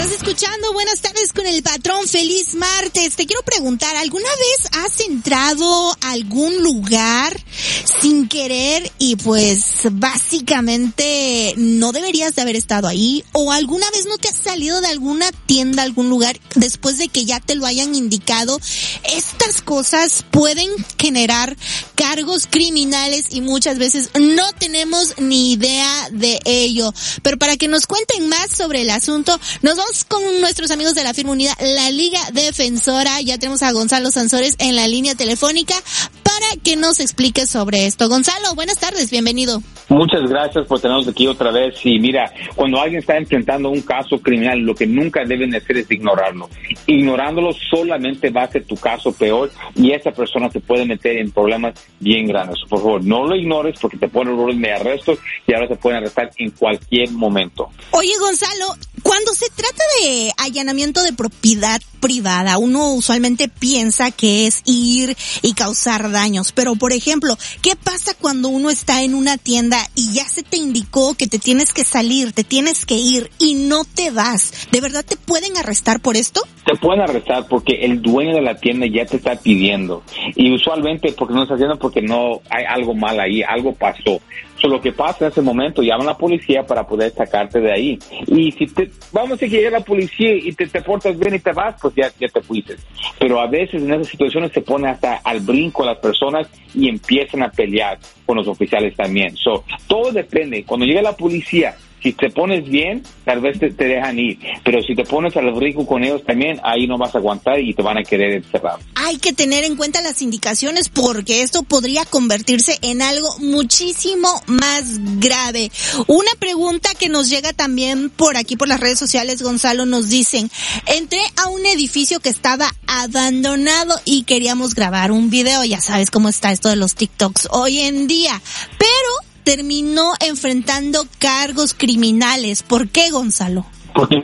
Estás escuchando Buenas tardes con el patrón. Feliz martes. Te quiero preguntar, ¿alguna vez has entrado a algún lugar sin querer y pues básicamente no deberías de haber estado ahí? ¿O alguna vez no te has salido de alguna tienda, algún lugar después de que ya te lo hayan indicado? Estas cosas pueden generar cargos criminales y muchas veces no tenemos ni idea de ello. Pero para que nos cuenten más sobre el asunto, nos vamos con nuestros amigos de la firma unida, la Liga Defensora. Ya tenemos a Gonzalo Sansores en la línea telefónica para que nos explique sobre esto. Gonzalo, buenas tardes, bienvenido. Muchas gracias por tenernos aquí otra vez. Y mira, cuando alguien está enfrentando un caso criminal, lo que nunca deben hacer es ignorarlo. Ignorándolo solamente va a hacer tu caso peor y esa persona te puede meter en problemas bien grandes. Por favor, no lo ignores porque te ponen orden de arresto y ahora te pueden arrestar en cualquier momento. Oye, Gonzalo, cuando se trata de allanamiento de propiedad privada, uno usualmente piensa que es ir y causar daños, pero por ejemplo, ¿qué pasa cuando uno está en una tienda y ya se te indicó que te tienes que salir, te tienes que ir y no te vas? ¿De verdad te pueden arrestar por esto? Te pueden arrestar porque el dueño de la tienda ya te está pidiendo y usualmente porque no está haciendo porque no hay algo mal ahí, algo pasó. Lo que pasa en ese momento, llaman a la policía para poder sacarte de ahí. Y si vamos a que llegue la policía y te portas bien y te vas, pues ya te fuiste. Pero a veces en esas situaciones se pone hasta al brinco a las personas y empiezan a pelear con los oficiales también. Todo depende. Cuando llega la policía, si te pones bien, tal vez te dejan ir. Pero si te pones al brinco con ellos también, ahí no vas a aguantar y te van a querer encerrar. Hay que tener en cuenta las indicaciones porque esto podría convertirse en algo muchísimo más grave. Una pregunta que nos llega también por aquí por las redes sociales, Gonzalo, nos dicen: entré a un edificio que estaba abandonado y queríamos grabar un video. Ya sabes cómo está esto de los TikToks hoy en día. Pero terminó enfrentando cargos criminales. ¿Por qué, Gonzalo? Porque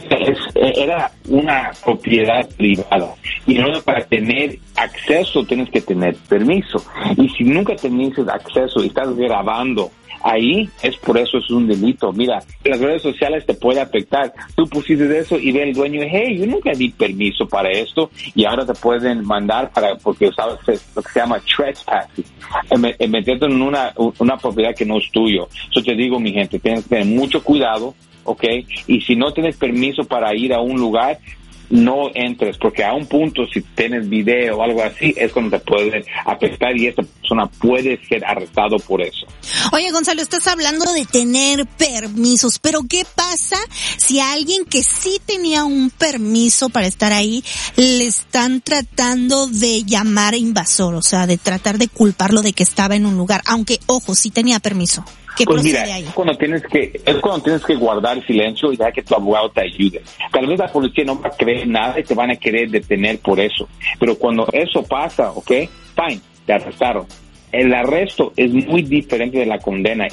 era una propiedad privada y no para tener acceso tienes que tener permiso, y si nunca tenés acceso y estás grabando ahí, es por eso es un delito. Mira, las redes sociales te puede afectar. Tú pusiste eso y ve el dueño, hey, yo nunca di permiso para esto, y ahora te pueden mandar porque sabes lo que se llama trespassing, meterte en una propiedad que no es tuyo. Yo te digo, mi gente, tienes que tener mucho cuidado, ¿ok? Y si no tienes permiso para ir a un lugar, no entres, porque a un punto, si tienes video o algo así, es cuando te pueden afectar y esta persona puede ser arrestado por eso. Oye, Gonzalo, estás hablando de tener permisos, pero ¿qué pasa si a alguien que sí tenía un permiso para estar ahí le están tratando de llamar invasor, o sea, de tratar de culparlo de que estaba en un lugar, aunque, ojo, sí tenía permiso? ¿Qué pues procede mira, ahí? es cuando tienes que guardar silencio y dejar que tu abogado te ayude. Tal vez la policía no va a creer nada y te van a querer detener por eso. Pero cuando eso pasa, ¿ok? Fine, te arrestaron. El arresto es muy diferente de la condena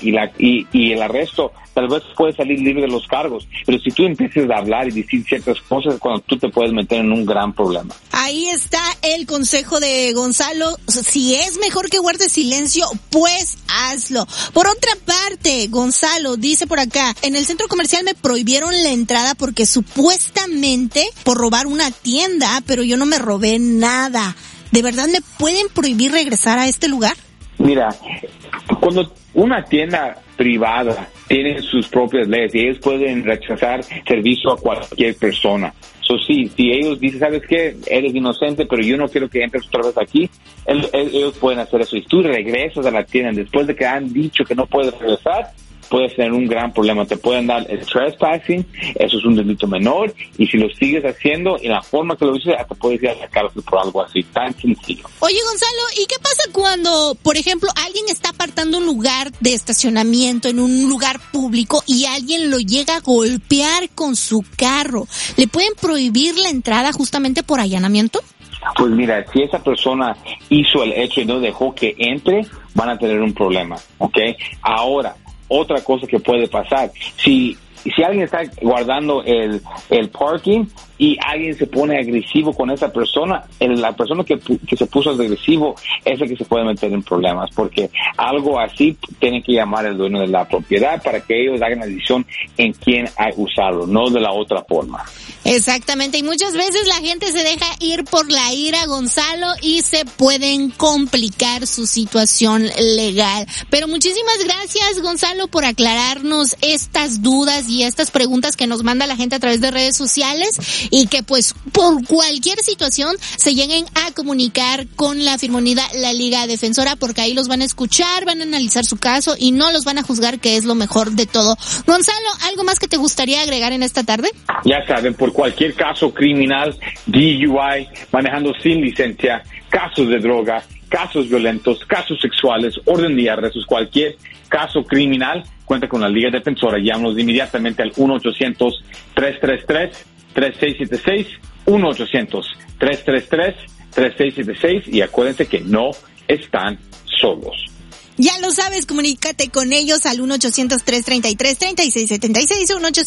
y el arresto tal vez puede salir libre de los cargos, pero si tú empiezas a hablar y decir ciertas cosas, cuando tú te puedes meter en un gran problema. Ahí está el consejo de Gonzalo. Si es mejor que guardes silencio, pues hazlo. Por otra parte, Gonzalo dice por acá: en el centro comercial me prohibieron la entrada porque supuestamente por robar una tienda, pero yo no me robé nada. ¿De verdad me pueden prohibir regresar a este lugar? Mira, cuando una tienda privada tiene sus propias leyes y ellos pueden rechazar servicio a cualquier persona. Sí, si ellos dicen, ¿sabes qué? Eres inocente, pero yo no quiero que entres otra vez aquí, ellos pueden hacer eso. Y tú regresas a la tienda después de que han dicho que no puedes regresar, puedes tener un gran problema. Te pueden dar el trespassing, eso es un delito menor, y si lo sigues haciendo en la forma que lo dices, hasta puedes ir a la cárcel por algo así, tan sencillo. Oye, Gonzalo, ¿y qué pasa cuando, por ejemplo, alguien está apartando un lugar de estacionamiento en un lugar público y alguien lo llega a golpear con su carro? ¿Le pueden prohibir la entrada justamente por allanamiento? Pues mira, si esa persona hizo el hecho y no dejó que entre, van a tener un problema, ¿ok? Ahora, otra cosa que puede pasar, si alguien está guardando el parking y alguien se pone agresivo con esa persona, la persona que se puso agresivo es el que se puede meter en problemas, porque algo así tiene que llamar al dueño de la propiedad para que ellos hagan la decisión en quién hay usarlo, no de la otra forma. Exactamente, y muchas veces la gente se deja ir por la ira, Gonzalo, y se pueden complicar su situación legal. Pero muchísimas gracias, Gonzalo, por aclararnos estas dudas y estas preguntas que nos manda la gente a través de redes sociales, y que pues por cualquier situación se lleguen a comunicar con la Firma Unida, la Liga Defensora, porque ahí los van a escuchar, van a analizar su caso y no los van a juzgar, que es lo mejor de todo. Gonzalo, ¿algo más que te gustaría agregar en esta tarde? Ya saben, por cualquier caso criminal, DUI, manejando sin licencia, casos de droga, casos violentos, casos sexuales, orden de arrestos, cualquier caso criminal, cuenta con la Liga Defensora. Llámanos inmediatamente al 1-800-333-3676, 1-800-333-3676, y acuérdense que no están solos. Ya lo sabes, comunícate con ellos al 1-800-333-3676,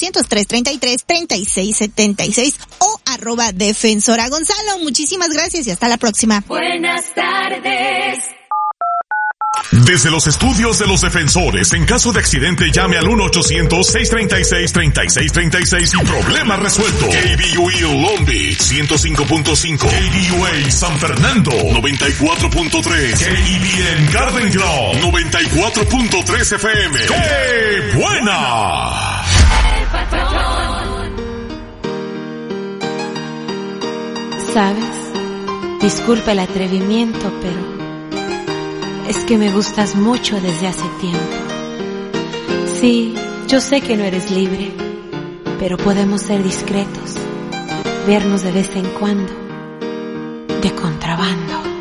1-800-333-3676 o @defensora. Gonzalo, muchísimas gracias y hasta la próxima. Buenas tardes. Desde los estudios de los defensores, en caso de accidente llame al 1-800-636-3636 y problema resuelto. KBUE Long Beach 105.5, KBUA San Fernando 94.3, KBN Garden Grove 94.3 FM. ¡Qué buena! El patrón. ¿Sabes? Disculpa el atrevimiento, pero es que me gustas mucho desde hace tiempo. Sí, yo sé que no eres libre, pero podemos ser discretos, vernos de vez en cuando, de contrabando.